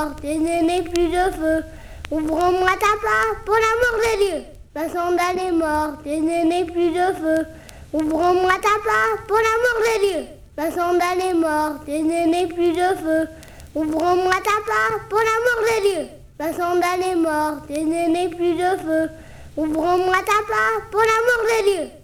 Je n'ai plus de feu. Ouvre-moi ta porte pour l'amour de Dieu. La sandale est morte, je n'ai plus de feu. Ouvre-moi ta porte pour l'amour de Dieu. La sandale est morte, je n'ai plus de feu. Ouvre-moi ta porte pour l'amour de Dieu. La sandale est morte, je n'ai plus de feu. Ouvre-moi ta porte pour l'amour de Dieu.